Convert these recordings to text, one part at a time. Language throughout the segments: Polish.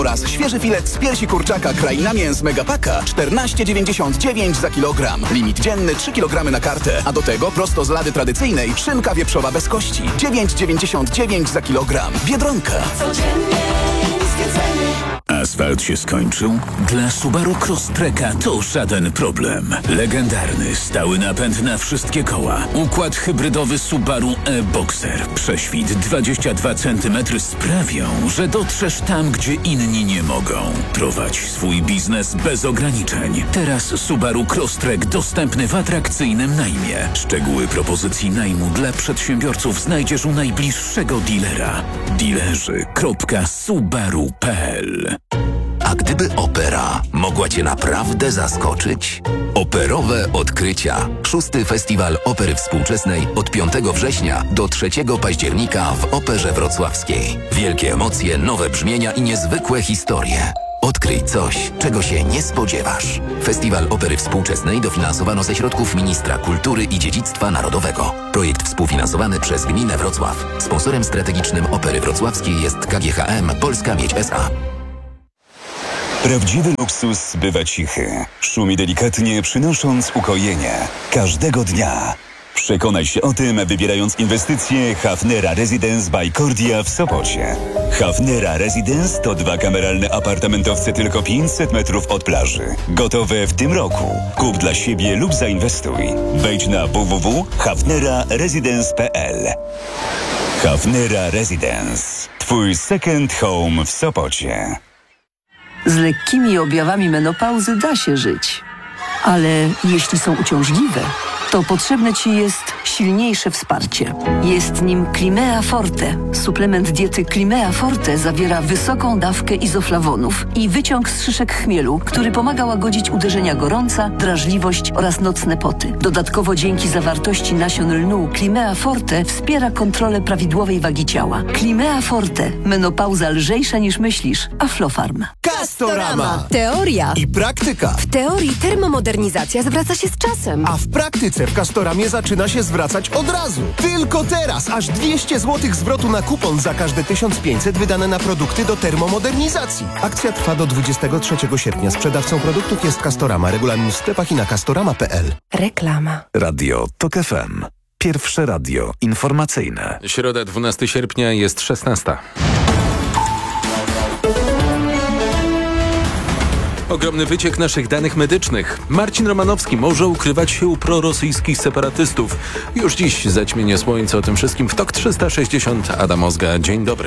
Oraz świeży filet z piersi kurczaka Kraina Mięs Megapaka 14,99 za kilogram. Limit dzienny 3 kg na kartę. A do tego prosto z lady tradycyjnej szynka wieprzowa bez kości 9,99 za kilogram. Biedronka. Codziennie niskie ceny. Asfalt się skończył? Dla Subaru Crosstreka to żaden problem. Legendarny, stały napęd na wszystkie koła. Układ hybrydowy Subaru e-Boxer. Prześwit 22 cm sprawią, że dotrzesz tam, gdzie inni nie mogą. Prowadź swój biznes bez ograniczeń. Teraz Subaru Crosstrek dostępny w atrakcyjnym najmie. Szczegóły propozycji najmu dla przedsiębiorców znajdziesz u najbliższego dealera. Dealerzy.subaru.pl. A gdyby opera mogła Cię naprawdę zaskoczyć? Operowe odkrycia. 6. Festiwal Opery Współczesnej od 5 września do 3 października w Operze Wrocławskiej. Wielkie emocje, nowe brzmienia i niezwykłe historie. Odkryj coś, czego się nie spodziewasz. Festiwal Opery Współczesnej dofinansowano ze środków Ministra Kultury i Dziedzictwa Narodowego. Projekt współfinansowany przez Gminę Wrocław. Sponsorem strategicznym Opery Wrocławskiej jest KGHM Polska Miedź S.A. Prawdziwy luksus bywa cichy. Szumi delikatnie, przynosząc ukojenie. Każdego dnia. Przekonaj się o tym, wybierając inwestycje Hafnera Residence by Cordia w Sopocie. Hafnera Residence to 2 kameralne apartamentowce tylko 500 metrów od plaży. Gotowe w tym roku. Kup dla siebie lub zainwestuj. Wejdź na www.hafneraresidence.pl. Hafnera Residence. Twój second home w Sopocie. Z lekkimi objawami menopauzy da się żyć. Ale jeśli są uciążliwe, to potrzebne Ci jest silniejsze wsparcie. Jest nim Climea Forte. Suplement diety Climea Forte zawiera wysoką dawkę izoflawonów i wyciąg z szyszek chmielu, który pomaga łagodzić uderzenia gorąca, drażliwość oraz nocne poty. Dodatkowo dzięki zawartości nasion lnu Climea Forte wspiera kontrolę prawidłowej wagi ciała. Climea Forte. Menopauza lżejsza niż myślisz. Aflofarm. Castorama. Teoria I praktyka. W teorii termomodernizacja zwraca się z czasem. A w praktyce w Castoramie zaczyna się zwracać od razu. Tylko teraz aż 200 zł zwrotu na kupon za każde 1500 wydane na produkty do termomodernizacji. Akcja trwa do 23 sierpnia. Sprzedawcą produktów jest Castorama. Regulamin w sklepach i na castorama.pl. Reklama. Radio TOK FM. Pierwsze radio informacyjne. Środa, 12 sierpnia, jest 16. Ogromny wyciek naszych danych medycznych. Marcin Romanowski może ukrywać się u prorosyjskich separatystów. Już dziś zaćmienie słońca. O tym wszystkim w TOK 360. Adam Ozga, dzień dobry.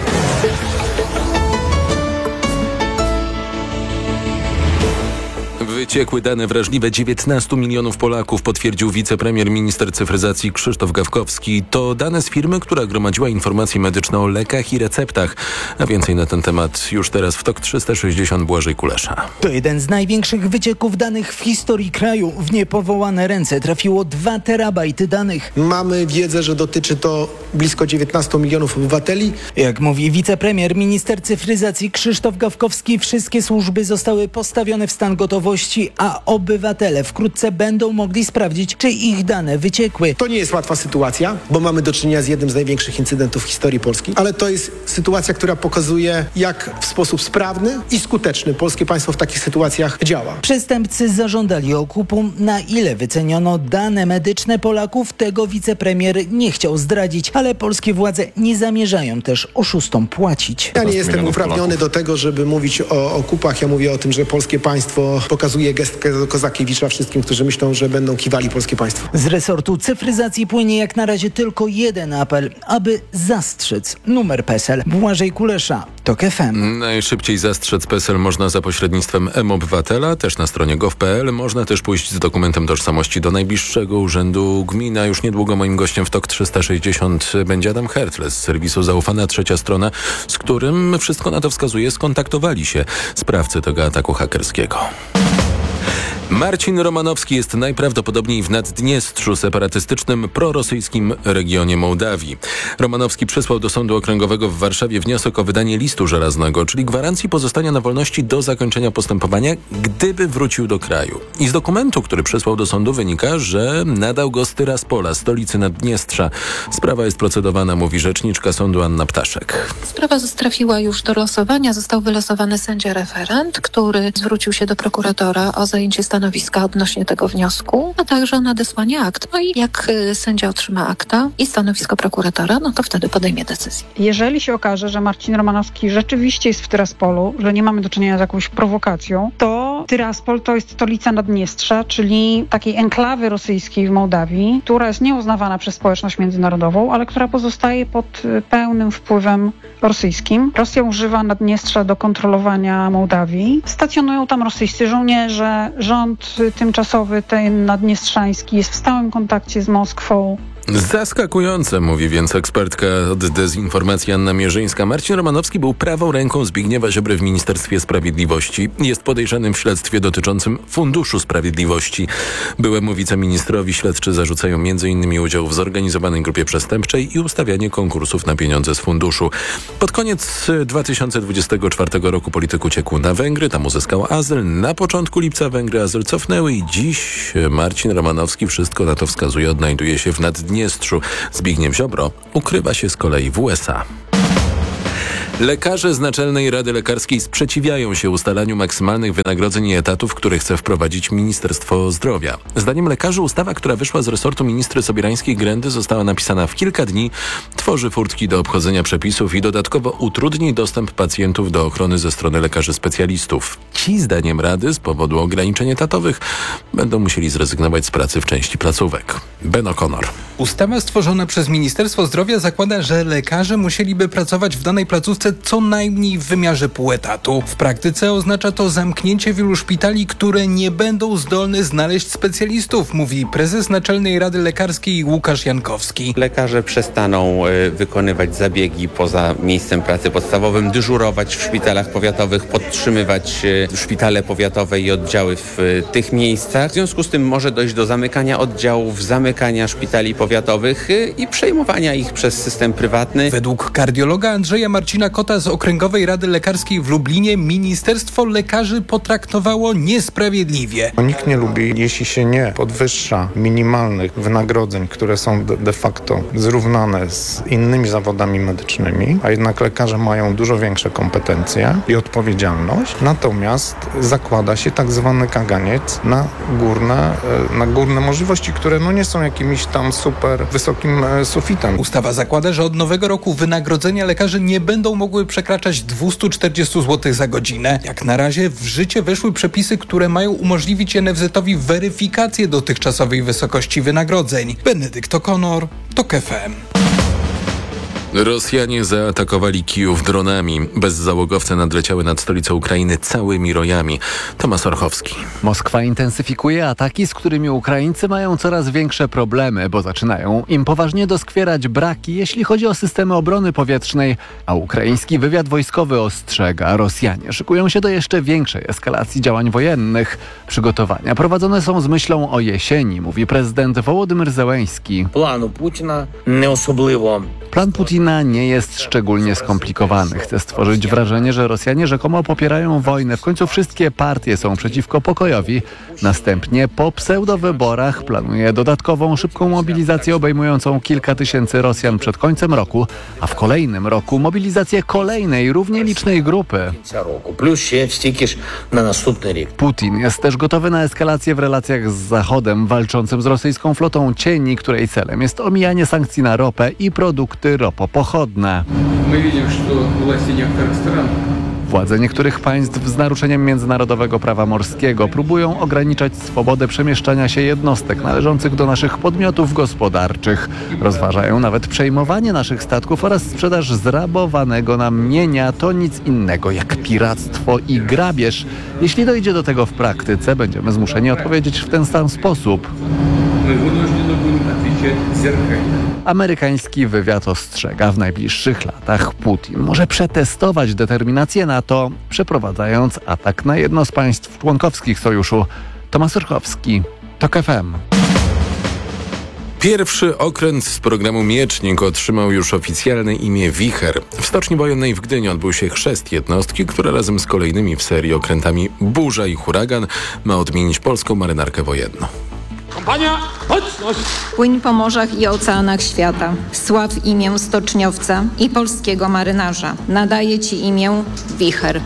Wyciekły dane wrażliwe 19 milionów Polaków, potwierdził wicepremier minister cyfryzacji Krzysztof Gawkowski. To dane z firmy, która gromadziła informacje medyczne o lekach i receptach. A więcej na ten temat już teraz w TOK 360. Błażej Kulesza. To jeden z największych wycieków danych w historii kraju. W niepowołane ręce trafiło 2 terabajty danych. Mamy wiedzę, że dotyczy to blisko 19 milionów obywateli. Jak mówi wicepremier minister cyfryzacji Krzysztof Gawkowski, wszystkie służby zostały postawione w stan gotowości, a obywatele wkrótce będą mogli sprawdzić, czy ich dane wyciekły. To nie jest łatwa sytuacja, bo mamy do czynienia z jednym z największych incydentów w historii Polski, ale to jest sytuacja, która pokazuje, jak w sposób sprawny i skuteczny polskie państwo w takich sytuacjach działa. Przestępcy zażądali okupu. Na ile wyceniono dane medyczne Polaków, tego wicepremier nie chciał zdradzić, ale polskie władze nie zamierzają też oszustom płacić. Ja nie jestem uprawniony do tego, żeby mówić o okupach. Ja mówię o tym, że polskie państwo pokazuje gestkę do Kozakiewicza wszystkim, którzy myślą, że będą kiwali polskie państwo. Z resortu cyfryzacji płynie jak na razie tylko jeden apel, aby zastrzec numer PESEL. Błażej Kulesza, TOK FM. Najszybciej zastrzec PESEL można za pośrednictwem mObywatela, też na stronie gov.pl. Można też pójść z dokumentem tożsamości do najbliższego urzędu gmina. Już niedługo moim gościem w TOK 360 będzie Adam Hertle z serwisu Zaufana Trzecia Strona, z którym wszystko na to wskazuje, skontaktowali się sprawcy tego ataku hakerskiego. Marcin Romanowski jest najprawdopodobniej w Naddniestrzu, separatystycznym, prorosyjskim regionie Mołdawii. Romanowski przesłał do Sądu Okręgowego w Warszawie wniosek o wydanie listu żelaznego, czyli gwarancji pozostania na wolności do zakończenia postępowania, gdyby wrócił do kraju. I z dokumentu, który przesłał do sądu, wynika, że nadał go z Tyraspola, stolicy Naddniestrza. Sprawa jest procedowana, mówi rzeczniczka sądu Anna Ptaszek. Sprawa trafiła już do losowania. Został wylosowany sędzia referent, który zwrócił się do prokuratora o zajęcie stanowiska odnośnie tego wniosku, a także o nadesłanie akt. No i jak sędzia otrzyma akta i stanowisko prokuratora, no to wtedy podejmie decyzję. Jeżeli się okaże, że Marcin Romanowski rzeczywiście jest w Tyraspolu, że nie mamy do czynienia z jakąś prowokacją, to Tyraspol to jest stolica Naddniestrza, czyli takiej enklawy rosyjskiej w Mołdawii, która jest nieuznawana przez społeczność międzynarodową, ale która pozostaje pod pełnym wpływem rosyjskim. Rosja używa Naddniestrza do kontrolowania Mołdawii. Stacjonują tam rosyjscy żołnierze. Rząd tymczasowy, ten naddniestrzański, jest w stałym kontakcie z Moskwą. Zaskakujące, mówi więc ekspertka od dezinformacji Anna Mierzyńska. Marcin Romanowski był prawą ręką Zbigniewa Ziobry w Ministerstwie Sprawiedliwości. Jest podejrzanym w śledztwie dotyczącym Funduszu Sprawiedliwości. Byłemu wiceministrowi śledczy zarzucają m.in. udział w zorganizowanej grupie przestępczej i ustawianie konkursów na pieniądze z funduszu. Pod koniec 2024 roku polityk uciekł na Węgry, tam uzyskał azyl. Na początku lipca Węgry azyl cofnęły i dziś Marcin Romanowski, wszystko na to wskazuje, odnajduje się w Naddniestrzu. Zbigniew Ziobro ukrywa się z kolei w USA. Lekarze z Naczelnej Rady Lekarskiej sprzeciwiają się ustalaniu maksymalnych wynagrodzeń i etatów, które chce wprowadzić Ministerstwo Zdrowia. Zdaniem lekarzy ustawa, która wyszła z resortu ministry Sobirańskiej-Grendy, została napisana w kilka dni, tworzy furtki do obchodzenia przepisów i dodatkowo utrudni dostęp pacjentów do ochrony ze strony lekarzy specjalistów. Ci, zdaniem Rady, z powodu ograniczeń etatowych będą musieli zrezygnować z pracy w części placówek. Ben O'Connor. Ustawa stworzona przez Ministerstwo Zdrowia zakłada, że lekarze musieliby pracować w danej placówce co najmniej w wymiarze pół etatu. W praktyce oznacza to zamknięcie wielu szpitali, które nie będą zdolne znaleźć specjalistów, mówi prezes Naczelnej Rady Lekarskiej Łukasz Jankowski. Lekarze przestaną wykonywać zabiegi poza miejscem pracy podstawowym, dyżurować w szpitalach powiatowych, podtrzymywać szpitale powiatowe i oddziały w tych miejscach. W związku z tym może dojść do zamykania oddziałów, zamykania szpitali powiatowych i przejmowania ich przez system prywatny. Według kardiologa Andrzeja Marcina Kota z Okręgowej Rady Lekarskiej w Lublinie Ministerstwo Lekarzy potraktowało niesprawiedliwie. Nikt nie lubi, jeśli się nie podwyższa minimalnych wynagrodzeń, które są de facto zrównane z innymi zawodami medycznymi, a jednak lekarze mają dużo większe kompetencje i odpowiedzialność. Natomiast zakłada się tak zwany kaganiec na górne możliwości, które nie są jakimiś tam super wysokim sufitem. Ustawa zakłada, że od nowego roku wynagrodzenia lekarzy nie będą mogły przekraczać 240 zł za godzinę. Jak na razie w życie weszły przepisy, które mają umożliwić NFZ-owi weryfikację dotychczasowej wysokości wynagrodzeń. Benedykt O'Connor, TOK FM. Rosjanie zaatakowali Kijów dronami. Bezzałogowce nadleciały nad stolicą Ukrainy całymi rojami. Tomasz Orchowski. Moskwa intensyfikuje ataki, z którymi Ukraińcy mają coraz większe problemy, bo zaczynają im poważnie doskwierać braki, jeśli chodzi o systemy obrony powietrznej, a ukraiński wywiad wojskowy ostrzega. Rosjanie szykują się do jeszcze większej eskalacji działań wojennych. Przygotowania prowadzone są z myślą o jesieni, mówi prezydent Wołodymyr Zełenski. Plan Putina nie jest szczególnie skomplikowany. Chce stworzyć wrażenie, że Rosjanie rzekomo popierają wojnę. W końcu wszystkie partie są przeciwko pokojowi. Następnie po pseudowyborach planuje dodatkową, szybką mobilizację obejmującą kilka tysięcy Rosjan przed końcem roku, a w kolejnym roku mobilizację kolejnej, równie licznej grupy. Putin jest też gotowy na eskalację w relacjach z Zachodem, walczącym z rosyjską flotą cieni, której celem jest omijanie sankcji na ropę i produkty ropopochodne. Władze niektórych państw z naruszeniem międzynarodowego prawa morskiego próbują ograniczać swobodę przemieszczania się jednostek należących do naszych podmiotów gospodarczych. Rozważają nawet przejmowanie naszych statków oraz sprzedaż zrabowanego nam mienia. To nic innego jak piractwo i grabież. Jeśli dojdzie do tego w praktyce, będziemy zmuszeni odpowiedzieć w ten sam sposób. Amerykański wywiad ostrzega, w najbliższych latach Putin może przetestować determinację NATO, przeprowadzając atak na jedno z państw członkowskich sojuszu. Tomasz Rychowski, TOK FM. Pierwszy okręt z programu Miecznik otrzymał już oficjalne imię Wicher. W Stoczni Wojennej w Gdyni odbył się chrzest jednostki, która razem z kolejnymi w serii okrętami Burza i Huragan ma odmienić polską marynarkę wojenną. Kompania, mocność! Płyń po morzach i oceanach świata. Sław imię stoczniowca i polskiego marynarza. Nadaje ci imię Wicher.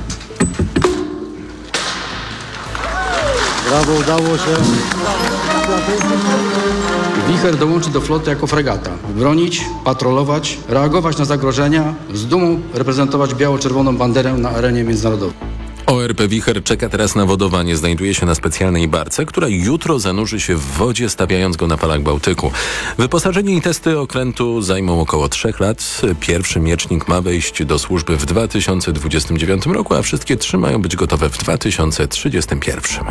Brawo, udało się. Wicher dołączy do floty jako fregata. Bronić, patrolować, reagować na zagrożenia, z dumą reprezentować biało-czerwoną banderę na arenie międzynarodowej. ORP Wicher czeka teraz na wodowanie. Znajduje się na specjalnej barce, która jutro zanurzy się w wodzie, stawiając go na falach Bałtyku. Wyposażenie i testy okrętu zajmą około 3 lat. Pierwszy Miecznik ma wejść do służby w 2029 roku, a wszystkie 3 mają być gotowe w 2031.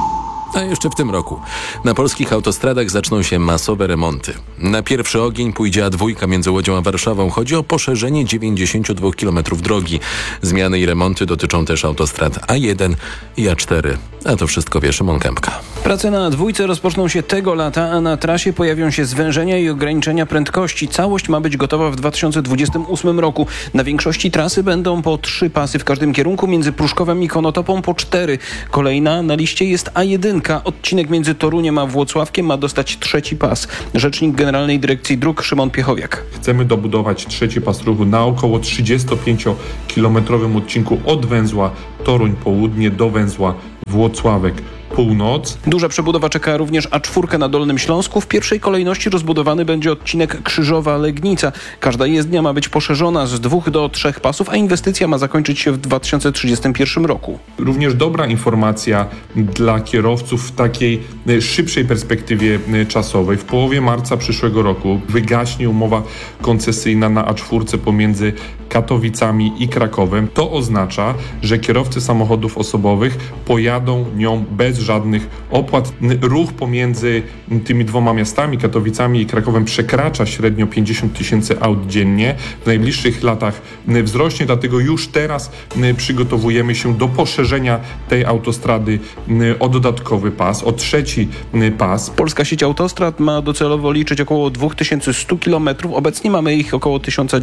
A jeszcze w tym roku na polskich autostradach zaczną się masowe remonty. Na pierwszy ogień pójdzie A2 między Łodzią a Warszawą. Chodzi o poszerzenie 92 km drogi. Zmiany i remonty dotyczą też autostrad A1 i A4. A to wszystko wie Szymon Kępka. Prace na A2 rozpoczną się tego lata, a na trasie pojawią się zwężenia i ograniczenia prędkości. Całość ma być gotowa w 2028 roku. Na większości trasy będą po 3 pasy w każdym kierunku, między Pruszkowem i Konotopą po 4. Kolejna na liście jest A1. Odcinek między Toruniem a Włocławkiem ma dostać 3. pas. Rzecznik Generalnej Dyrekcji Dróg Szymon Piechowiak. Chcemy dobudować 3. pas ruchu na około 35-kilometrowym odcinku od węzła Toruń Południe do węzła Włocławek Północ. Duża przebudowa czeka również A4 na Dolnym Śląsku. W pierwszej kolejności rozbudowany będzie odcinek Krzyżowa-Legnica. Każda jezdnia ma być poszerzona z 2 do 3 pasów, a inwestycja ma zakończyć się w 2031 roku. Również dobra informacja dla kierowców w takiej szybszej perspektywie czasowej. W połowie marca przyszłego roku wygaśnie umowa koncesyjna na A4 pomiędzy Katowicami i Krakowem. To oznacza, że kierowcy samochodów osobowych pojadą nią bez żadnych opłat. Ruch pomiędzy tymi 2 miastami, Katowicami i Krakowem, przekracza średnio 50 000 aut dziennie. W najbliższych latach wzrośnie, dlatego już teraz przygotowujemy się do poszerzenia tej autostrady o dodatkowy pas, o 3. pas. Polska sieć autostrad ma docelowo liczyć około 2100 km. Obecnie mamy ich około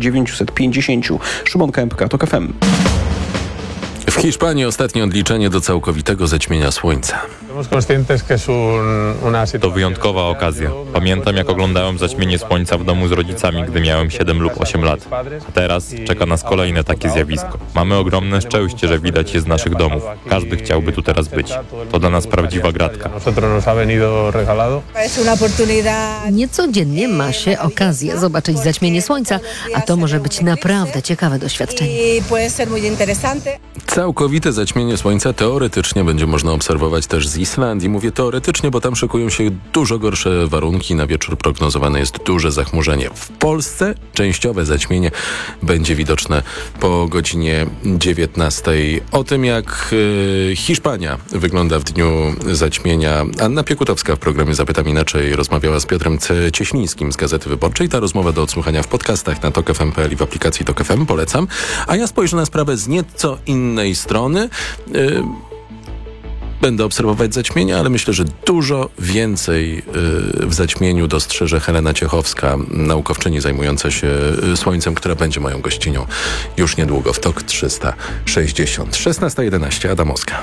1950. Szymon Kępka, TOK FM. W Hiszpanii ostatnie odliczenie do całkowitego zaćmienia słońca. To wyjątkowa okazja. Pamiętam, jak oglądałem zaćmienie słońca w domu z rodzicami, gdy miałem 7 lub 8 lat. A teraz czeka nas kolejne takie zjawisko. Mamy ogromne szczęście, że widać je z naszych domów. Każdy chciałby tu teraz być. To dla nas prawdziwa gratka. Niecodziennie ma się okazję zobaczyć zaćmienie słońca, a to może być naprawdę ciekawe doświadczenie. Całkowite zaćmienie słońca teoretycznie będzie można obserwować też z Islandii. Mówię teoretycznie, bo tam szykują się dużo gorsze warunki. Na wieczór prognozowane jest duże zachmurzenie. W Polsce częściowe zaćmienie będzie widoczne po godzinie 19. O tym, jak Hiszpania wygląda w dniu zaćmienia, Anna Piekutowska w programie Zapytam Inaczej rozmawiała z Piotrem Cieślińskim z Gazety Wyborczej. Ta rozmowa do odsłuchania w podcastach na TOK.fm.pl i w aplikacji TOK FM. Polecam. A ja spojrzę na sprawę z nieco innej strony. Będę obserwować zaćmienia, ale myślę, że dużo więcej w zaćmieniu dostrzeże Helena Ciechowska, naukowczyni zajmująca się Słońcem, która będzie moją gościnią już niedługo w TOK 360. 16:11, Adamowska.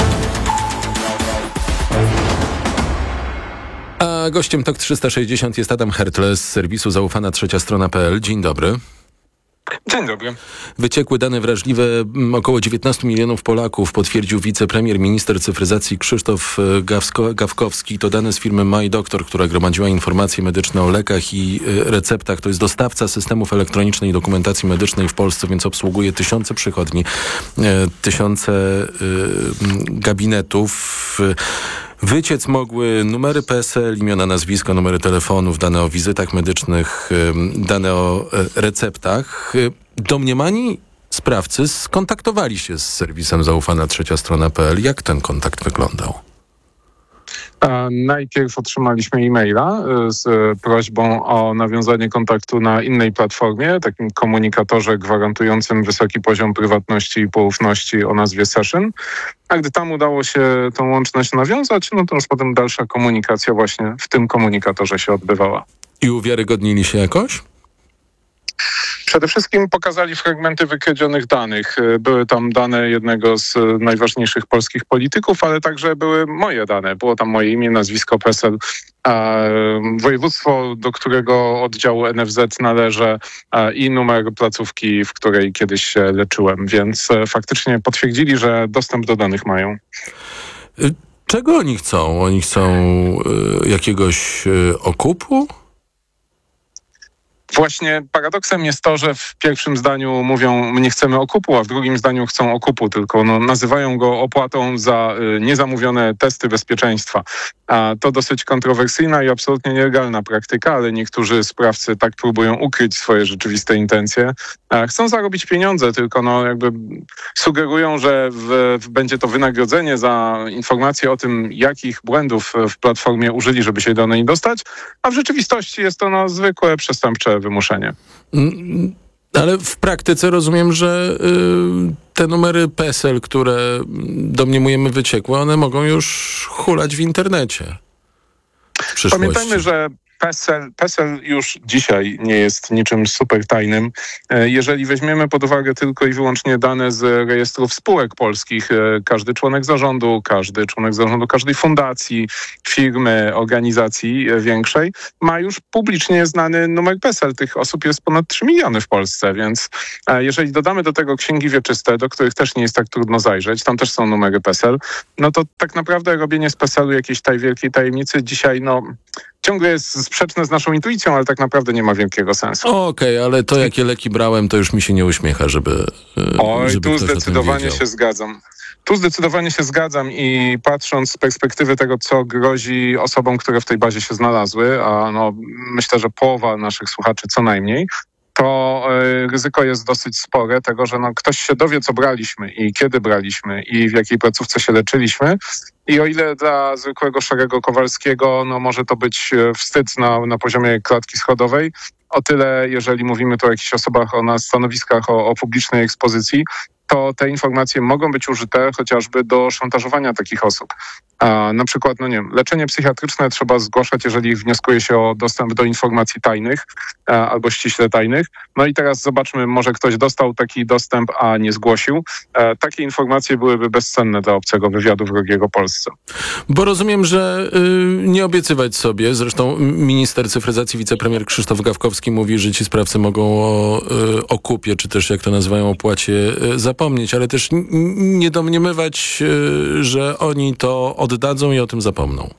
A gościem TOK 360 jest Adam Hertle z serwisu zaufana trzecia strona.pl. Dzień dobry. Dzień dobry. Wyciekły dane wrażliwe około 19 milionów Polaków potwierdził wicepremier, minister cyfryzacji Krzysztof Gawkowski. To dane z firmy MyDoktor, która gromadziła informacje medyczne o lekach i receptach. To jest dostawca systemów elektronicznej dokumentacji medycznej w Polsce, więc obsługuje tysiące przychodni, tysiące gabinetów. Wyciec mogły numery PESEL, imiona, nazwiska, numery telefonów, dane o wizytach medycznych, dane o receptach. Domniemani sprawcy skontaktowali się z serwisem zaufana trzecia strona.pl. Jak ten kontakt wyglądał? Najpierw otrzymaliśmy e-maila z prośbą o nawiązanie kontaktu na innej platformie, takim komunikatorze gwarantującym wysoki poziom prywatności i poufności o nazwie Session. A gdy tam udało się tą łączność nawiązać, no to już potem dalsza komunikacja właśnie w tym komunikatorze się odbywała. I uwiarygodnili się jakoś? Przede wszystkim pokazali fragmenty wykradzionych danych. Były tam dane jednego z najważniejszych polskich polityków, ale także były moje dane. Było tam moje imię, nazwisko, PESEL, województwo, do którego oddziału NFZ należę i numer placówki, w której kiedyś się leczyłem. Więc faktycznie potwierdzili, że dostęp do danych mają. Czego oni chcą? Oni chcą jakiegoś okupu? Właśnie paradoksem jest to, że w pierwszym zdaniu mówią, my nie chcemy okupu, a w drugim zdaniu chcą okupu, tylko nazywają go opłatą za niezamówione testy bezpieczeństwa. A to dosyć kontrowersyjna i absolutnie nielegalna praktyka, ale niektórzy sprawcy tak próbują ukryć swoje rzeczywiste intencje. Chcą zarobić pieniądze, tylko jakby sugerują, że będzie to wynagrodzenie za informacje o tym, jakich błędów w platformie użyli, żeby się do niej dostać, a w rzeczywistości jest to zwykłe przestępcze wymuszenie. Ale w praktyce rozumiem, że te numery PESEL, które domniemujemy wyciekłe, one mogą już hulać w internecie w przyszłości. Pamiętajmy, że PESEL już dzisiaj nie jest niczym super tajnym. Jeżeli weźmiemy pod uwagę tylko i wyłącznie dane z rejestrów spółek polskich, każdy członek zarządu każdej fundacji, firmy, organizacji większej ma już publicznie znany numer PESEL. Tych osób jest ponad 3 miliony w Polsce, więc jeżeli dodamy do tego księgi wieczyste, do których też nie jest tak trudno zajrzeć, tam też są numery PESEL, no to tak naprawdę robienie z PESEL-u jakiejś wielkiej tajemnicy dzisiaj ciągle jest sprzeczne z naszą intuicją, ale tak naprawdę nie ma wielkiego sensu. Okej, ale to jakie leki brałem, to już mi się nie uśmiecha, żeby tu zdecydowanie się zgadzam. Tu zdecydowanie się zgadzam i patrząc z perspektywy tego, co grozi osobom, które w tej bazie się znalazły, a myślę, że połowa naszych słuchaczy co najmniej, to ryzyko jest dosyć spore tego, że ktoś się dowie, co braliśmy i kiedy braliśmy i w jakiej placówce się leczyliśmy. I o ile dla zwykłego szarego Kowalskiego może to być wstyd na poziomie klatki schodowej, o tyle jeżeli mówimy tu o jakichś osobach na stanowiskach o publicznej ekspozycji, to te informacje mogą być użyte chociażby do szantażowania takich osób. Na przykład, leczenie psychiatryczne trzeba zgłaszać, jeżeli wnioskuje się o dostęp do informacji tajnych albo ściśle tajnych. No i teraz zobaczmy, może ktoś dostał taki dostęp, a nie zgłosił. Takie informacje byłyby bezcenne dla obcego wywiadu wrogiego Polsce. Bo rozumiem, że nie obiecywać sobie, zresztą minister cyfryzacji, wicepremier Krzysztof Gawkowski mówi, że ci sprawcy mogą o okupie, czy też jak to nazywają, opłacie zapomnieć, ale też nie domniemywać, że oni to oddadzą i o tym zapomną.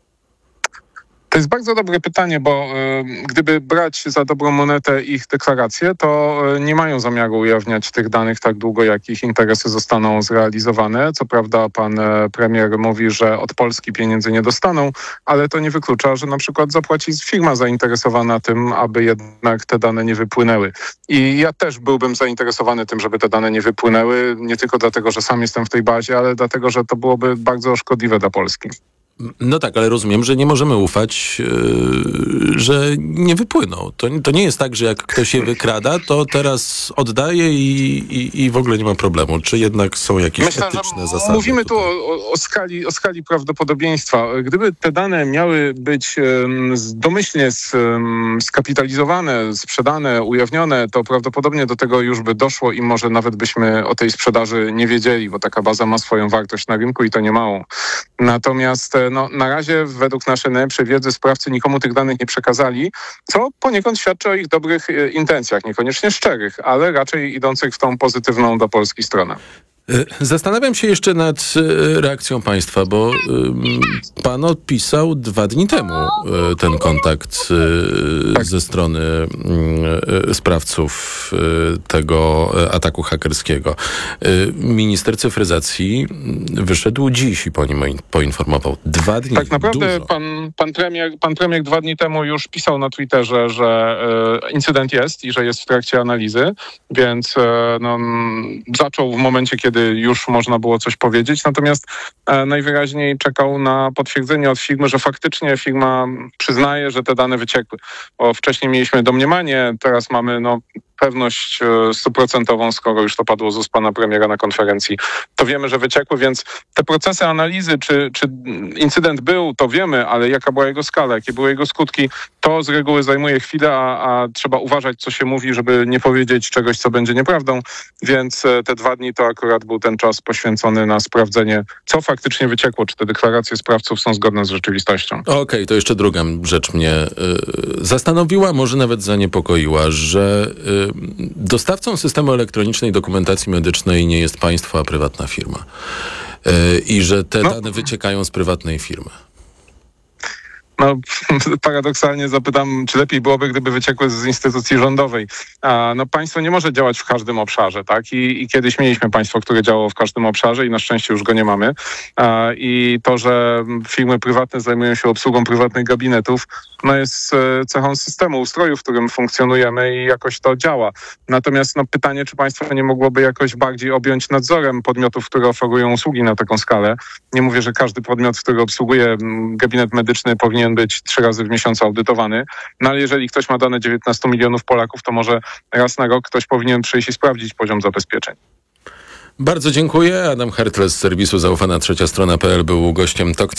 To jest bardzo dobre pytanie, bo gdyby brać za dobrą monetę ich deklaracje, to nie mają zamiaru ujawniać tych danych tak długo, jak ich interesy zostaną zrealizowane. Co prawda pan premier mówi, że od Polski pieniędzy nie dostaną, ale to nie wyklucza, że na przykład zapłaci firma zainteresowana tym, aby jednak te dane nie wypłynęły. I ja też byłbym zainteresowany tym, żeby te dane nie wypłynęły, nie tylko dlatego, że sam jestem w tej bazie, ale dlatego, że to byłoby bardzo szkodliwe dla Polski. No tak, ale rozumiem, że nie możemy ufać, że nie wypłyną. To nie jest tak, że jak ktoś je wykrada, to teraz oddaje i w ogóle nie ma problemu. Czy jednak są jakieś etyczne zasady? Mówimy tu o skali prawdopodobieństwa. Gdyby te dane miały być domyślnie skapitalizowane, sprzedane, ujawnione, to prawdopodobnie do tego już by doszło i może nawet byśmy o tej sprzedaży nie wiedzieli, bo taka baza ma swoją wartość na rynku i to nie małą. Natomiast na razie według naszej najlepszej wiedzy sprawcy nikomu tych danych nie przekazali, co poniekąd świadczy o ich dobrych intencjach, niekoniecznie szczerych, ale raczej idących w tą pozytywną do Polski stronę. Zastanawiam się jeszcze nad reakcją państwa, bo pan odpisał 2 dni temu ten kontakt ze strony sprawców tego ataku hakerskiego. Minister cyfryzacji wyszedł dziś i poinformował. 2 dni. Tak naprawdę dużo. pan premier 2 dni temu już pisał na Twitterze, że incydent jest i że jest w trakcie analizy, więc zaczął w momencie, kiedy kiedy już można było coś powiedzieć. Natomiast najwyraźniej czekał na potwierdzenie od firmy, że faktycznie firma przyznaje, że te dane wyciekły. Bo wcześniej mieliśmy domniemanie, teraz mamy pewność 100%, skoro już to padło z ust pana premiera na konferencji, to wiemy, że wyciekły, więc te procesy analizy, czy incydent był, to wiemy, ale jaka była jego skala, jakie były jego skutki, to z reguły zajmuje chwilę, a trzeba uważać, co się mówi, żeby nie powiedzieć czegoś, co będzie nieprawdą, więc te 2 dni to akurat był ten czas poświęcony na sprawdzenie, co faktycznie wyciekło, czy te deklaracje sprawców są zgodne z rzeczywistością. Okej, to jeszcze druga rzecz mnie zastanowiła, może nawet zaniepokoiła, że dostawcą systemu elektronicznej dokumentacji medycznej nie jest państwo, a prywatna firma. I że te dane wyciekają z prywatnej firmy. Paradoksalnie zapytam, czy lepiej byłoby, gdyby wyciekły z instytucji rządowej. Państwo nie może działać w każdym obszarze, tak? I kiedyś mieliśmy państwo, które działało w każdym obszarze i na szczęście już go nie mamy. I to, że firmy prywatne zajmują się obsługą prywatnych gabinetów, jest cechą systemu, ustroju, w którym funkcjonujemy i jakoś to działa. Natomiast pytanie, czy państwo nie mogłoby jakoś bardziej objąć nadzorem podmiotów, które oferują usługi na taką skalę. Nie mówię, że każdy podmiot, który obsługuje gabinet medyczny, powinien być 3 razy w miesiącu audytowany, ale jeżeli ktoś ma dane 19 milionów Polaków, to może raz na rok ktoś powinien przyjść i sprawdzić poziom zabezpieczeń. Bardzo dziękuję. Adam Hertle z serwisu Zaufana Trzecia Strona.pl był gościem TOK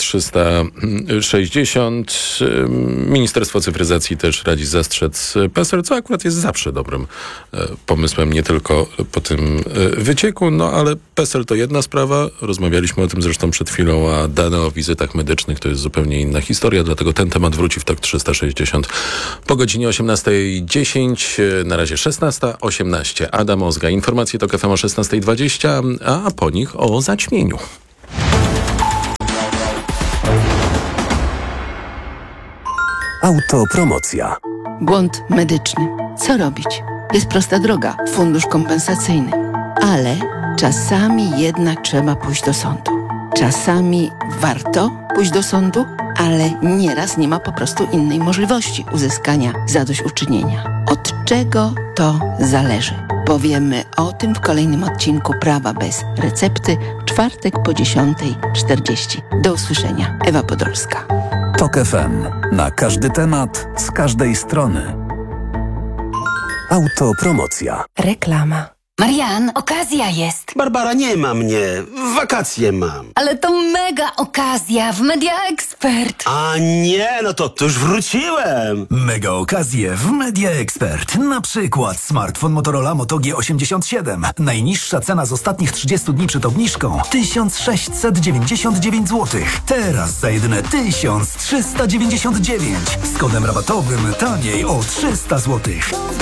360. Ministerstwo Cyfryzacji też radzi zastrzec PESEL, co akurat jest zawsze dobrym pomysłem, nie tylko po tym wycieku, ale PESEL to jedna sprawa. Rozmawialiśmy o tym zresztą przed chwilą, a dane o wizytach medycznych to jest zupełnie inna historia, dlatego ten temat wróci w TOK 360 po godzinie 18:10. Na razie 16:18. Adam Ozga. Informacje TOK FM o 16:20. A po nich o zaćmieniu. Autopromocja. Błąd medyczny. Co robić? Jest prosta droga. Fundusz kompensacyjny. Ale czasami jednak trzeba pójść do sądu. Czasami warto pójść do sądu, ale nieraz nie ma po prostu innej możliwości uzyskania zadośćuczynienia. Od czego to zależy? Powiemy o tym w kolejnym odcinku Prawa bez recepty w czwartek po 10:40. Do usłyszenia. Ewa Podolska. TOK FM. Na każdy temat, z każdej strony. Autopromocja. Reklama. Marian, okazja jest. Barbara, nie ma mnie. Wakacje mam. Ale to mega okazja w Media Expert. A nie, to już wróciłem. Mega okazje w Media Expert. Na przykład smartfon Motorola Moto G87. Najniższa cena z ostatnich 30 dni przed obniżką 1699 zł. Teraz za jedyne 1399. Z kodem rabatowym taniej o 300 zł.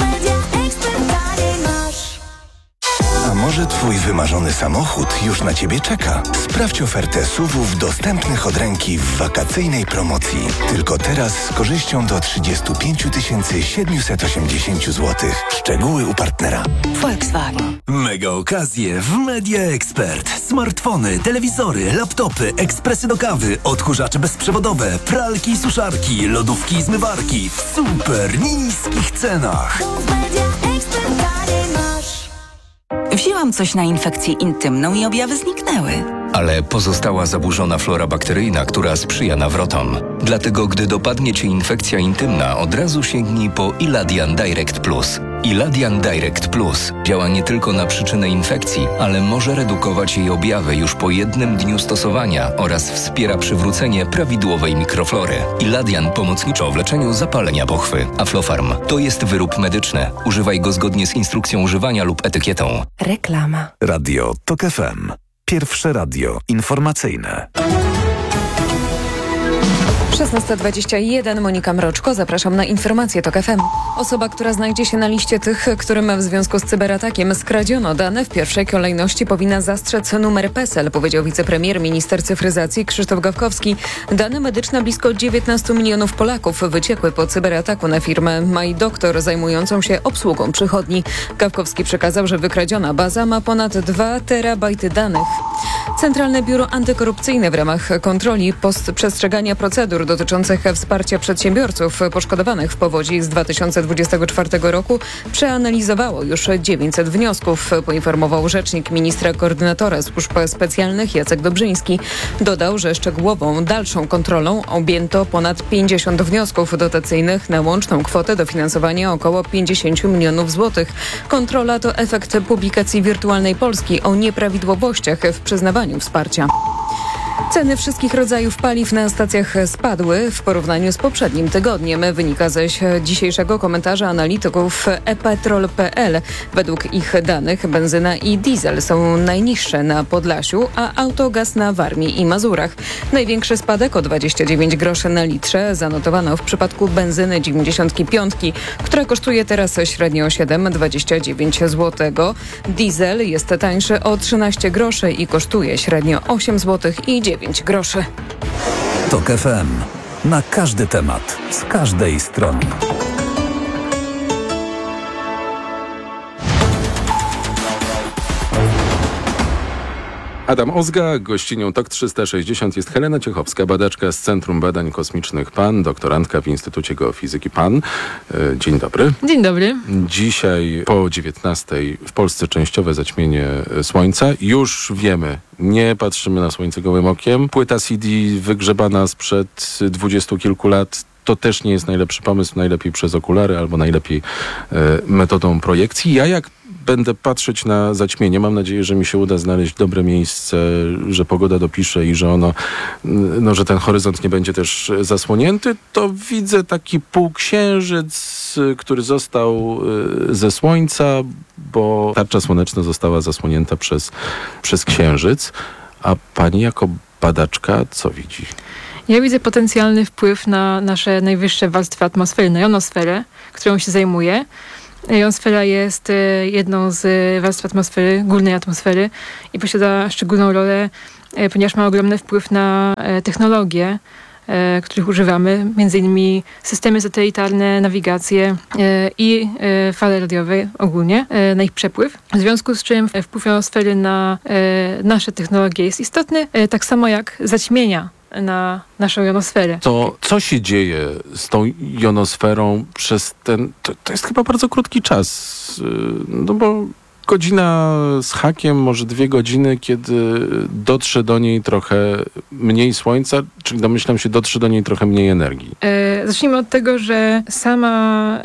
A może twój wymarzony samochód już na ciebie czeka? Sprawdź ofertę SUV-ów dostępnych od ręki w wakacyjnej promocji. Tylko teraz z korzyścią do 35 780 zł. Szczegóły u partnera. Volkswagen. Mega okazje w Media Expert. Smartfony, telewizory, laptopy, ekspresy do kawy, odkurzacze bezprzewodowe, pralki i suszarki, lodówki i zmywarki w super niskich cenach. Wzięłam coś na infekcję intymną i objawy zniknęły. Ale pozostała zaburzona flora bakteryjna, która sprzyja nawrotom. Dlatego, gdy dopadnie Cię infekcja intymna, od razu sięgnij po Iladian Direct Plus. Iladian Direct Plus działa nie tylko na przyczynę infekcji, ale może redukować jej objawy już po 1 dniu stosowania oraz wspiera przywrócenie prawidłowej mikroflory. Iladian pomocniczo w leczeniu zapalenia pochwy. Aflofarm to jest wyrób medyczny. Używaj go zgodnie z instrukcją używania lub etykietą. Reklama. Radio TOK FM. Pierwsze radio informacyjne. 16:21. Monika Mroczko, zapraszam na informacje TOK FM. Osoba, która znajdzie się na liście tych, którym w związku z cyberatakiem skradziono dane, w pierwszej kolejności powinna zastrzec numer PESEL, powiedział wicepremier, minister cyfryzacji Krzysztof Gawkowski. Dane medyczne blisko 19 milionów Polaków wyciekły po cyberataku na firmę MyDoktor zajmującą się obsługą przychodni. Gawkowski przekazał, że wykradziona baza ma ponad 2 terabajty danych. Centralne Biuro Antykorupcyjne w ramach kontroli przestrzegania procedur dotyczących wsparcia przedsiębiorców poszkodowanych w powodzi z 2024 roku przeanalizowało już 900 wniosków, poinformował rzecznik ministra koordynatora służb specjalnych Jacek Dobrzyński. Dodał, że szczegółową dalszą kontrolą objęto ponad 50 wniosków dotacyjnych na łączną kwotę dofinansowania około 50 milionów złotych. Kontrola to efekt publikacji Wirtualnej Polski o nieprawidłowościach w przyznawaniu wsparcia. Ceny wszystkich rodzajów paliw na stacjach spadły w porównaniu z poprzednim tygodniem. Wynika ze dzisiejszego komentarza analityków ePetrol.pl. Według ich danych benzyna i diesel są najniższe na Podlasiu, a autogaz na Warmii i Mazurach. Największy spadek o 29 groszy na litrze zanotowano w przypadku benzyny 95, która kosztuje teraz średnio 7,29 zł. Diesel jest tańszy o 13 groszy i kosztuje średnio 8 zł i 9 groszy. TOK FM. Na każdy temat, z każdej strony. Adam Ozga, gościnią TOK 360 jest Helena Ciechowska, badaczka z Centrum Badań Kosmicznych PAN, doktorantka w Instytucie Geofizyki PAN. Dzień dobry. Dzień dobry. Dzisiaj po 19:00 w Polsce częściowe zaćmienie słońca. Już wiemy, nie patrzymy na słońce gołym okiem. Płyta CD wygrzebana sprzed 20 kilku lat to też nie jest najlepszy pomysł, najlepiej przez okulary albo najlepiej metodą projekcji. Ja jak będę patrzeć na zaćmienie, mam nadzieję, że mi się uda znaleźć dobre miejsce, że pogoda dopisze i że że ten horyzont nie będzie też zasłonięty, to widzę taki półksiężyc, który został ze słońca, bo tarcza słoneczna została zasłonięta przez księżyc. A pani jako badaczka co widzi? Ja widzę potencjalny wpływ na nasze najwyższe warstwy atmosfery, na jonosferę, którą się zajmuję. Jonosfera jest jedną z warstw atmosfery, górnej atmosfery i posiada szczególną rolę, ponieważ ma ogromny wpływ na technologie, których używamy, między innymi systemy satelitarne, nawigację i fale radiowe ogólnie, na ich przepływ. W związku z czym wpływ jonosfery na nasze technologie jest istotny, tak samo jak zaćmienia na naszą jonosferę. To co się dzieje z tą jonosferą przez ten... To jest chyba bardzo krótki czas, no bo godzina z hakiem, może 2 godziny, kiedy dotrze do niej trochę mniej słońca, czyli domyślam się, dotrze do niej trochę mniej energii. Zacznijmy od tego, że sama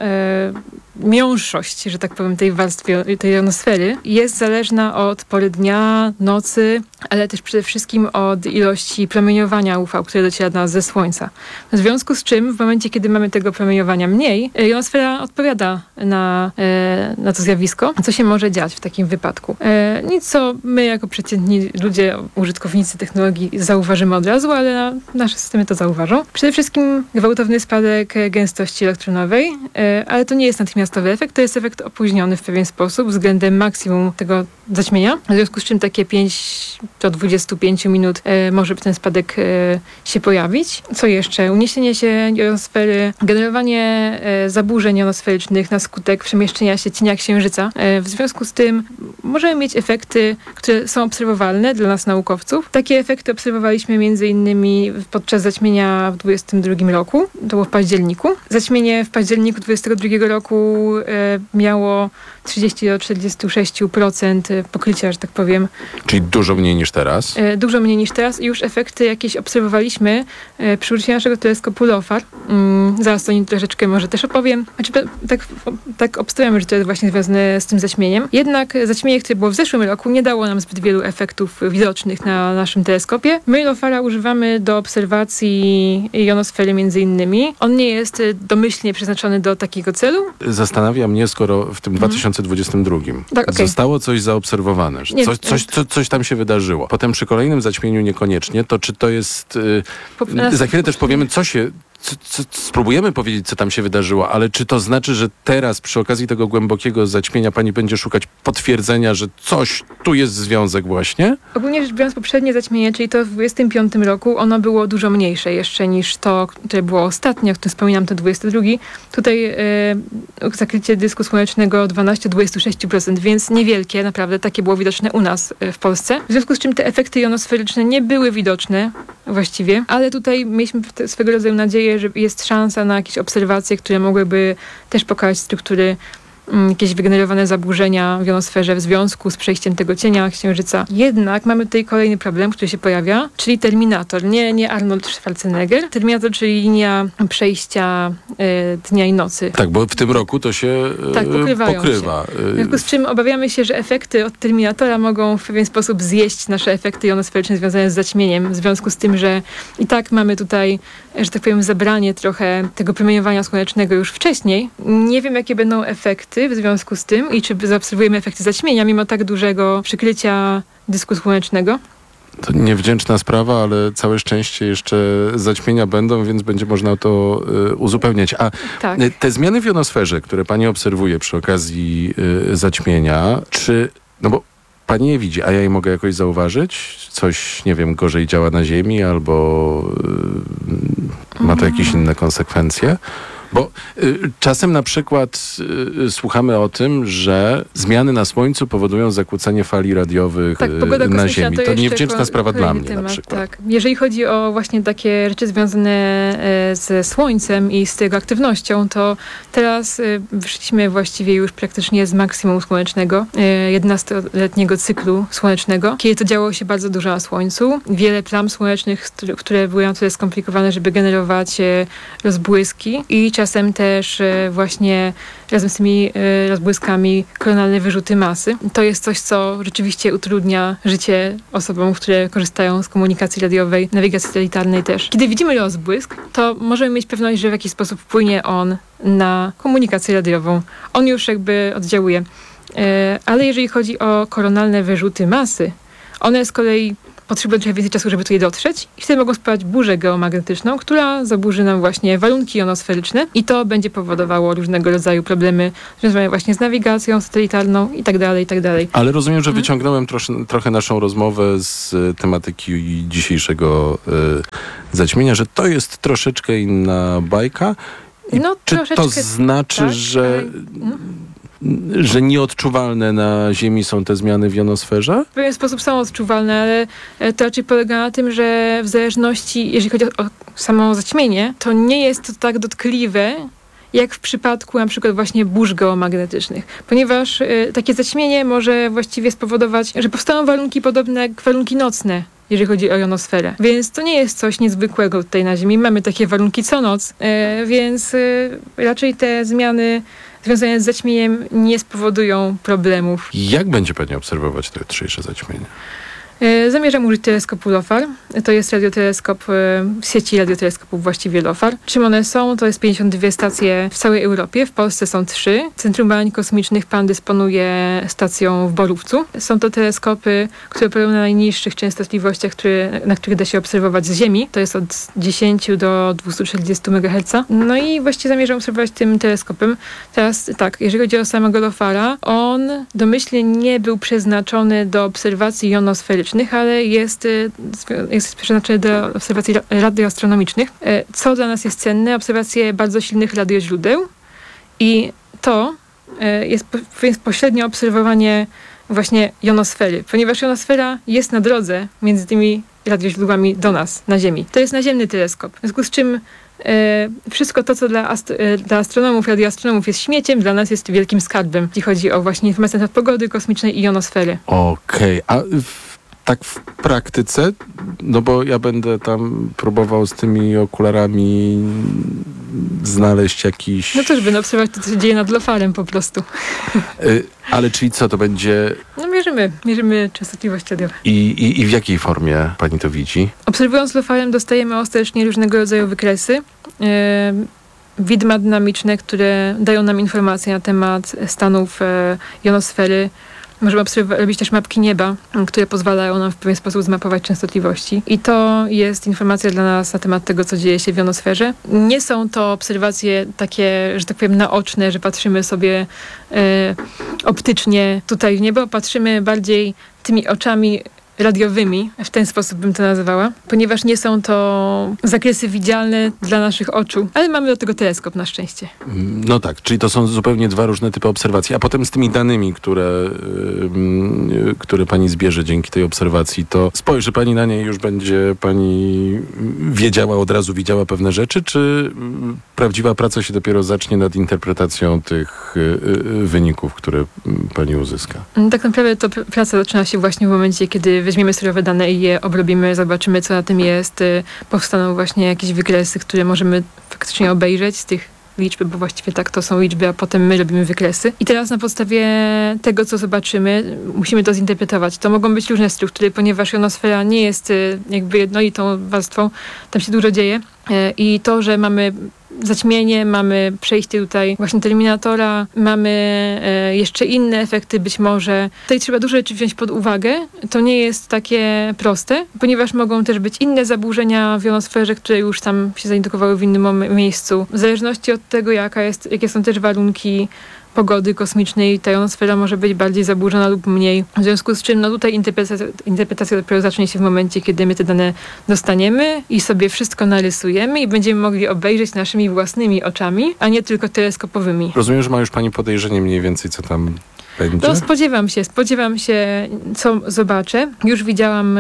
miąższość, że tak powiem, tej warstwy, tej jonosfery jest zależna od pory dnia, nocy, ale też przede wszystkim od ilości promieniowania UV, które dociera do nas ze Słońca. W związku z czym w momencie, kiedy mamy tego promieniowania mniej, jonosfera odpowiada na to zjawisko. Co się może dziać w takim wypadku? Nic, co my jako przeciętni ludzie, użytkownicy technologii zauważymy od razu, ale nasze systemy to zauważą. Przede wszystkim gwałtowny spadek gęstości elektronowej, ale to nie jest natychmiastowy efekt, to jest efekt opóźniony w pewien sposób względem maksimum tego zaćmienia. W związku z czym takie 5 do 25 minut może ten spadek się pojawić. Co jeszcze? Uniesienie się jonosfery, generowanie zaburzeń jonosferycznych na skutek przemieszczenia się cienia księżyca. W związku z tym możemy mieć efekty, które są obserwowalne dla nas naukowców. Takie efekty obserwowaliśmy m.in. podczas zaćmienia w 2022 roku. To było w październiku. Zaćmienie w październiku 2022 roku miało 30 do 46% pokrycia, że tak powiem. Czyli dużo mniej niż teraz? Dużo mniej niż teraz i już efekty jakieś obserwowaliśmy przy użyciu naszego teleskopu LOFAR. Zaraz o nim troszeczkę może też opowiem. Znaczy, tak obstawiamy, że to jest właśnie związane z tym zaćmieniem. Jednak zaćmienie, które było w zeszłym roku, nie dało nam zbyt wielu efektów widocznych na naszym teleskopie. My LOFARa używamy do obserwacji jonosfery między innymi. On nie jest domyślnie przeznaczony do takiego celu. Zastanawia mnie, skoro w tym 2022 zostało coś zaobserwowane, że coś tam się wydarzyło. Potem przy kolejnym zaćmieniu niekoniecznie, to czy to jest... Za chwilę też powiemy, spróbujemy powiedzieć, co tam się wydarzyło, ale czy to znaczy, że teraz przy okazji tego głębokiego zaćmienia pani będzie szukać potwierdzenia, że tu jest związek właśnie? Ogólnie rzecz biorąc, poprzednie zaćmienie, czyli to w 25 roku, ono było dużo mniejsze jeszcze niż to, które było ostatnio, o którym wspominam, to 22. Tutaj zakrycie dysku słonecznego 12-26%, więc niewielkie, naprawdę takie było widoczne u nas w Polsce. W związku z czym te efekty jonosferyczne nie były widoczne właściwie, ale tutaj mieliśmy swego rodzaju nadzieję, że jest szansa na jakieś obserwacje, które mogłyby też pokazać struktury, jakieś wygenerowane zaburzenia w jonosferze w związku z przejściem tego cienia Księżyca. Jednak mamy tutaj kolejny problem, który się pojawia, czyli Terminator. Nie Arnold Schwarzenegger. Terminator, czyli linia przejścia dnia i nocy. Tak, bo w tym roku to się pokrywa. Się. W związku z czym obawiamy się, że efekty od Terminatora mogą w pewien sposób zjeść nasze efekty jonosferyczne związane z zaćmieniem. W związku z tym, że i tak mamy tutaj, że tak powiem, zabranie trochę tego promieniowania słonecznego już wcześniej. Nie wiem, jakie będą efekty w związku z tym i czy zaobserwujemy efekty zaćmienia mimo tak dużego przykrycia dysku słonecznego. To niewdzięczna sprawa, ale całe szczęście jeszcze zaćmienia będą, więc będzie można to uzupełniać. A tak. Te zmiany w jonosferze, które pani obserwuje przy okazji zaćmienia, no bo pani je widzi, a ja je mogę jakoś zauważyć? Coś, nie wiem, gorzej działa na Ziemi albo ma to jakieś inne konsekwencje? Bo czasem na przykład słuchamy o tym, że zmiany na Słońcu powodują zakłócenie fali radiowych na Ziemi. To niewdzięczna sprawa dla mnie na przykład. Tak. Jeżeli chodzi o właśnie takie rzeczy związane ze Słońcem i z jego aktywnością, to teraz wyszliśmy właściwie już praktycznie z maksimum słonecznego, 11-letniego cyklu słonecznego, kiedy to działo się bardzo dużo na Słońcu. Wiele plam słonecznych, które były na tyle skomplikowane, żeby generować rozbłyski i czasem też właśnie razem z tymi rozbłyskami koronalne wyrzuty masy. To jest coś, co rzeczywiście utrudnia życie osobom, które korzystają z komunikacji radiowej, nawigacji satelitarnej też. Kiedy widzimy rozbłysk, to możemy mieć pewność, że w jakiś sposób wpłynie on na komunikację radiową. On już jakby oddziałuje. Ale jeżeli chodzi o koronalne wyrzuty masy, one z kolei potrzebują trochę więcej czasu, żeby tutaj dotrzeć i wtedy mogą spowodować burzę geomagnetyczną, która zaburzy nam właśnie warunki jonosferyczne i to będzie powodowało różnego rodzaju problemy związane właśnie z nawigacją satelitarną i tak dalej, i tak dalej. Ale rozumiem, że wyciągnąłem trochę naszą rozmowę z tematyki dzisiejszego zaćmienia, że to jest troszeczkę inna bajka. Czy to znaczy, tak, że nieodczuwalne na Ziemi są te zmiany w jonosferze? W pewien sposób są odczuwalne, ale to raczej polega na tym, że w zależności, jeżeli chodzi o samo zaćmienie, to nie jest to tak dotkliwe, jak w przypadku na przykład właśnie burz geomagnetycznych. Ponieważ takie zaćmienie może właściwie spowodować, że powstaną warunki podobne jak warunki nocne, jeżeli chodzi o jonosferę. Więc to nie jest coś niezwykłego tutaj na Ziemi. Mamy takie warunki co noc, więc raczej te zmiany związane z zaćmieniem nie spowodują problemów. Jak będzie pani obserwować to jutrzejsze zaćmienie? Zamierzam użyć teleskopu LOFAR. To jest radioteleskop w sieci radioteleskopów właściwie LOFAR. Czym one są? To jest 52 stacje w całej Europie. W Polsce są 3. Centrum Badań Kosmicznych PAN dysponuje stacją w Borówcu. Są to teleskopy, które operują na najniższych częstotliwościach, na których da się obserwować z Ziemi. To jest od 10 do 240 MHz. No i właściwie zamierzam obserwować tym teleskopem. Teraz tak, jeżeli chodzi o samego LOFARa, on domyślnie nie był przeznaczony do obserwacji jonosferycznych, ale jest przeznaczony do obserwacji radioastronomicznych. Co dla nas jest cenne? Obserwacje bardzo silnych radioźródeł i to jest pośrednio obserwowanie właśnie jonosfery, ponieważ jonosfera jest na drodze między tymi radioźródłami do nas, na Ziemi. To jest naziemny teleskop, w związku z czym wszystko to, co dla astronomów, radioastronomów jest śmieciem, dla nas jest wielkim skarbem, jeśli chodzi o właśnie informacje na temat pogody kosmicznej i jonosfery. Okej, a tak w praktyce, no bo ja będę tam próbował z tymi okularami znaleźć jakiś... No też będę obserwować to, co się dzieje nad LOFARem po prostu. Ale czyli co, to będzie... No mierzymy częstotliwość radiową. I w jakiej formie pani to widzi? Obserwując LOFARem dostajemy ostatecznie różnego rodzaju wykresy, widma dynamiczne, które dają nam informacje na temat stanów jonosfery. Możemy robić też mapki nieba, które pozwalają nam w pewien sposób zmapować częstotliwości. I to jest informacja dla nas na temat tego, co dzieje się w jonosferze. Nie są to obserwacje takie, że tak powiem, naoczne, że patrzymy sobie optycznie tutaj w niebo. Patrzymy bardziej tymi oczami radiowymi, w ten sposób bym to nazwała, ponieważ nie są to zakresy widzialne dla naszych oczu, ale mamy do tego teleskop na szczęście. No tak, czyli to są zupełnie dwa różne typy obserwacji, a potem z tymi danymi, które pani zbierze dzięki tej obserwacji, to spojrzy pani na nie i już będzie pani wiedziała, od razu widziała pewne rzeczy, czy prawdziwa praca się dopiero zacznie nad interpretacją tych wyników, które pani uzyska? Tak naprawdę to praca zaczyna się właśnie w momencie, kiedy weźmiemy surowe dane i je obrobimy, zobaczymy, co na tym jest. Powstaną właśnie jakieś wykresy, które możemy faktycznie obejrzeć z tych liczby, bo właściwie tak to są liczby, a potem my robimy wykresy. I teraz na podstawie tego, co zobaczymy, musimy to zinterpretować. To mogą być różne struktury, ponieważ jonosfera nie jest jakby jednolitą warstwą, tam się dużo dzieje. I to, że mamy zaćmienie, mamy przejście tutaj właśnie terminatora, mamy jeszcze inne efekty być może. Tutaj trzeba dużo rzeczy wziąć pod uwagę. To nie jest takie proste, ponieważ mogą też być inne zaburzenia w jonosferze, które już tam się zaindukowały w innym miejscu. W zależności od tego, jakie są też warunki pogody kosmicznej, ta jonosfera może być bardziej zaburzona lub mniej. W związku z czym tutaj interpretacja dopiero zacznie się w momencie, kiedy my te dane dostaniemy i sobie wszystko narysujemy i będziemy mogli obejrzeć naszymi własnymi oczami, a nie tylko teleskopowymi. Rozumiem, że ma już pani podejrzenie mniej więcej, co tam będzie? No spodziewam się, co zobaczę. Już widziałam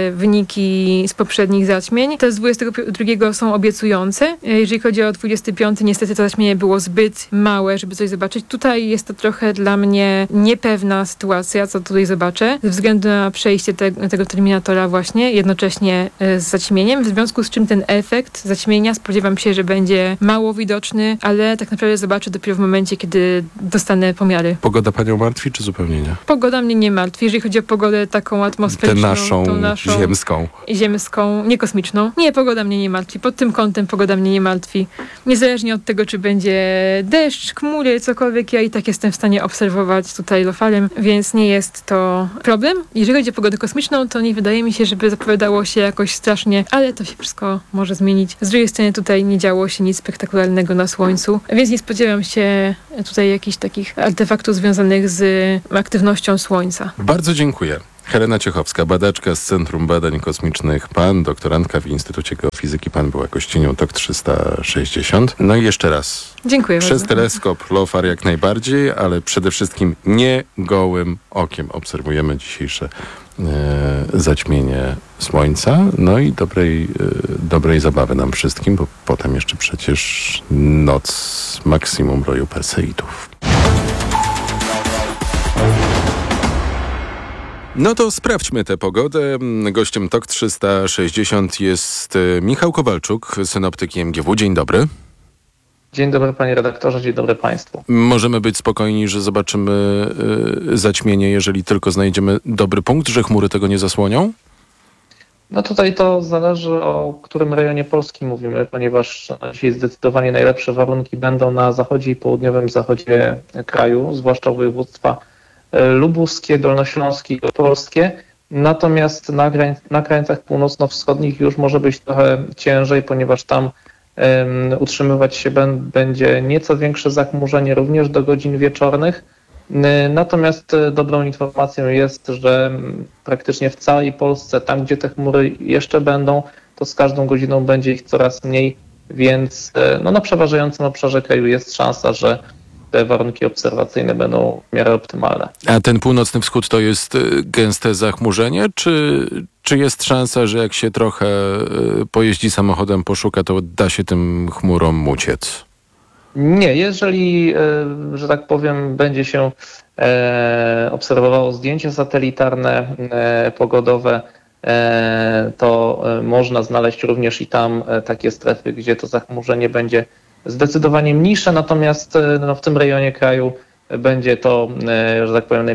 wyniki z poprzednich zaćmień. Te z 22 są obiecujące. Jeżeli chodzi o 25, niestety to zaćmienie było zbyt małe, żeby coś zobaczyć. Tutaj jest to trochę dla mnie niepewna sytuacja, co tutaj zobaczę, ze względu na przejście tego terminatora właśnie, jednocześnie z zaćmieniem, w związku z czym ten efekt zaćmienia spodziewam się, że będzie mało widoczny, ale tak naprawdę zobaczę dopiero w momencie, kiedy dostanę pomiary. Pogoda panią martwi, czy zupełnie nie? Pogoda mnie nie martwi. Jeżeli chodzi o pogodę taką atmosferyczną, tą naszą ziemską, nie kosmiczną. Nie, pogoda mnie nie martwi. Pod tym kątem pogoda mnie nie martwi. Niezależnie od tego, czy będzie deszcz, chmury, cokolwiek, ja i tak jestem w stanie obserwować tutaj lofarem, więc nie jest to problem. Jeżeli chodzi o pogodę kosmiczną, to nie wydaje mi się, żeby zapowiadało się jakoś strasznie, ale to się wszystko może zmienić. Z drugiej strony tutaj nie działo się nic spektakularnego na Słońcu, więc nie spodziewam się tutaj jakichś takich artefaktów związanych z aktywnością Słońca. Bardzo dziękuję. Helena Ciechowska, badaczka z Centrum Badań Kosmicznych PAN, doktorantka w Instytucie Geofizyki PAN, była gościnią TOK 360. No i jeszcze raz. Dziękuję Przez bardzo. teleskop LOFAR jak najbardziej, ale przede wszystkim nie gołym okiem obserwujemy dzisiejsze zaćmienie Słońca. No i dobrej zabawy nam wszystkim, bo potem jeszcze przecież noc maksimum roju Perseidów. No to sprawdźmy tę pogodę. Gościem TOK 360 jest Michał Kowalczuk, synoptyk IMGW. Dzień dobry. Dzień dobry panie redaktorze, dzień dobry państwu. Możemy być spokojni, że zobaczymy zaćmienie, jeżeli tylko znajdziemy dobry punkt, że chmury tego nie zasłonią? No tutaj to zależy, o którym rejonie Polski mówimy, ponieważ dzisiaj zdecydowanie najlepsze warunki będą na zachodzie i południowym zachodzie kraju, zwłaszcza województwa lubuskie, dolnośląskie i opolskie. Natomiast na krańcach północno-wschodnich już może być trochę ciężej, ponieważ tam utrzymywać się będzie nieco większe zachmurzenie również do godzin wieczornych. Natomiast dobrą informacją jest, że praktycznie w całej Polsce, tam gdzie te chmury jeszcze będą, to z każdą godziną będzie ich coraz mniej, więc na przeważającym obszarze kraju jest szansa, że te warunki obserwacyjne będą w miarę optymalne. A ten północny wschód to jest gęste zachmurzenie, czy jest szansa, że jak się trochę pojeździ samochodem, poszuka, to da się tym chmurom uciec? Nie, jeżeli, że tak powiem, będzie się obserwowało zdjęcia satelitarne, pogodowe, to można znaleźć również i tam takie strefy, gdzie to zachmurzenie będzie zdecydowanie mniejsze, natomiast w tym rejonie kraju będzie to, że tak powiem,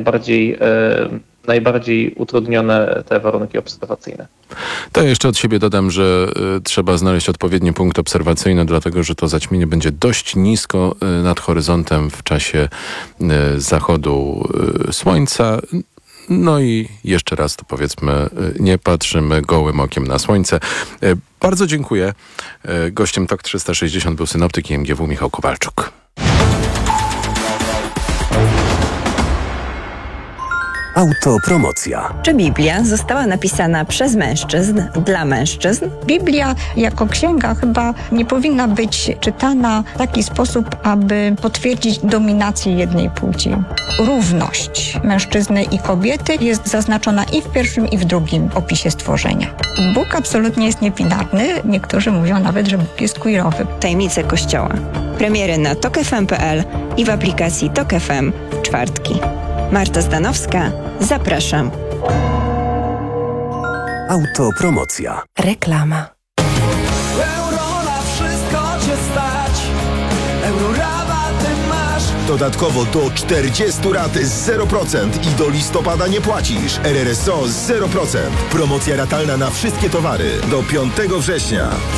najbardziej utrudnione te warunki obserwacyjne. To jeszcze od siebie dodam, że trzeba znaleźć odpowiedni punkt obserwacyjny, dlatego że to zaćmienie będzie dość nisko nad horyzontem w czasie zachodu słońca. No i jeszcze raz to powiedzmy, nie patrzymy gołym okiem na słońce. Bardzo dziękuję. Gościem TOK 360 był synoptyk IMGW Michał Kowalczuk. Autopromocja. Czy Biblia została napisana przez mężczyzn, dla mężczyzn? Biblia jako księga chyba nie powinna być czytana w taki sposób, aby potwierdzić dominację jednej płci. Równość mężczyzny i kobiety jest zaznaczona i w pierwszym, i w drugim opisie stworzenia. Bóg absolutnie jest niebinarny. Niektórzy mówią nawet, że Bóg jest queerowy. Tajemnice Kościoła. Premiery na tokefm.pl i w aplikacji Tok FM w czwartki. Marta Zdanowska, zapraszam. Autopromocja. Reklama. Euro na wszystko cię stać. Eurorabaty masz. Dodatkowo do 40 rat z 0% i do listopada nie płacisz. RRSO z 0%. Promocja ratalna na wszystkie towary do 5 września.